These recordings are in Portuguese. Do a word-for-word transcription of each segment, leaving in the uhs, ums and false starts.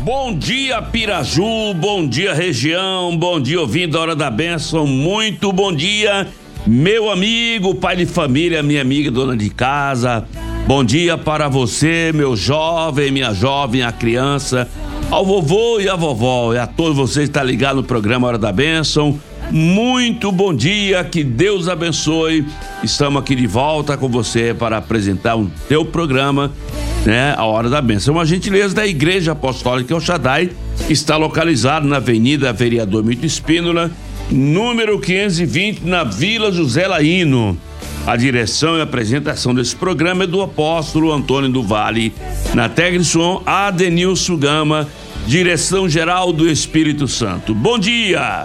Bom dia, Piraju, bom dia, região, bom dia, ouvindo a Hora da Bênção, muito bom dia, meu amigo, pai de família, minha amiga, dona de casa. Bom dia para você, meu jovem, minha jovem, a criança, ao vovô e a vovó, e a todos vocês que estão ligados no programa Hora da Bênção. Muito bom dia, que Deus abençoe. Estamos aqui de volta com você para apresentar o teu programa, né? A Hora da Bênção. Uma gentileza da Igreja Apostólica El Shaddai, que está localizado na Avenida Vereador Milton Espínola, número quinhentos e vinte, na Vila José Laino. A direção e apresentação desse programa é do apóstolo Antônio do Vale, na técnica de som Adenilson Gama, direção geral do Espírito Santo. Bom dia!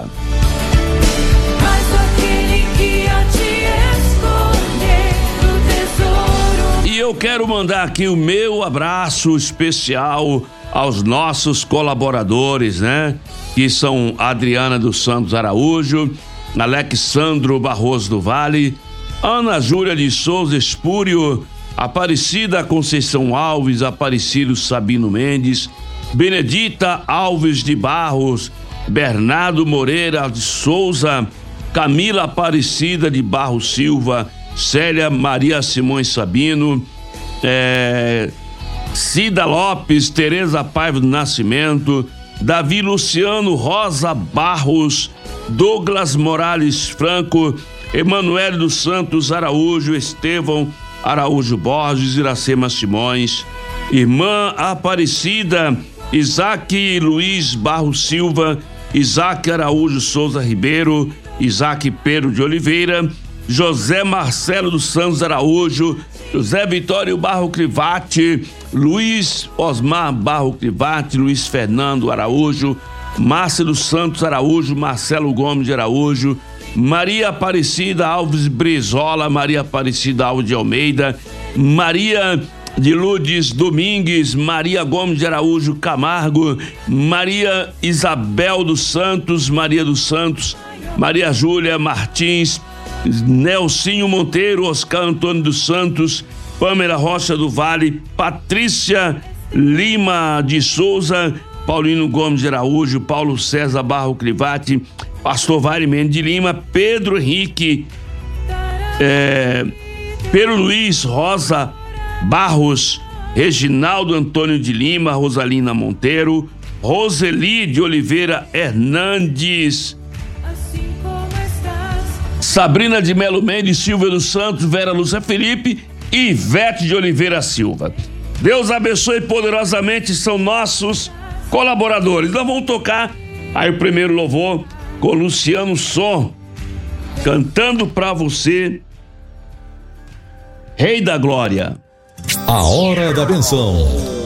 E eu quero mandar aqui o meu abraço especial aos nossos colaboradores, né? Que são Adriana dos Santos Araújo, Alexandro Barroso do Vale, Ana Júlia de Souza Espúrio, Aparecida Conceição Alves, Aparecido Sabino Mendes, Benedita Alves de Barros, Bernardo Moreira de Souza, Camila Aparecida de Barros Silva, Célia Maria Simões Sabino, é, Cida Lopes, Tereza Paiva do Nascimento, Davi Luciano Rosa Barros, Douglas Morales Franco, Emanuel dos Santos Araújo, Estevão Araújo Borges, Iracema Simões, Irmã Aparecida, Isaac Luiz Barros Silva, Isaac Araújo Souza Ribeiro, Isaac Pedro de Oliveira, José Marcelo dos Santos Araújo, José Vitório Barro Crivati, Luiz Osmar Barro Crivati, Luiz Fernando Araújo, Márcia dos Santos Araújo, Marcelo Gomes de Araújo, Maria Aparecida Alves Brizola, Maria Aparecida Alves de Almeida, Maria de Lourdes Domingues, Maria Gomes de Araújo Camargo, Maria Isabel dos Santos, Maria dos Santos, Maria Júlia Martins, Nelsinho Monteiro, Oscar Antônio dos Santos, Pamela Rocha do Vale, Patrícia Lima de Souza, Paulino Gomes de Araújo, Paulo César Barro Crivati, Pastor Vale Mendes de Lima, Pedro Henrique, é, Pedro Luiz Rosa Barros, Reginaldo Antônio de Lima, Rosalina Monteiro, Roseli de Oliveira Hernandes, Sabrina de Melo Mendes, Silvia dos Santos, Vera Lúcia Felipe e Ivete de Oliveira Silva. Deus abençoe poderosamente, são nossos colaboradores. Nós vamos tocar aí o primeiro louvor com Luciano Som, cantando pra você, Rei da Glória. A Hora da Benção.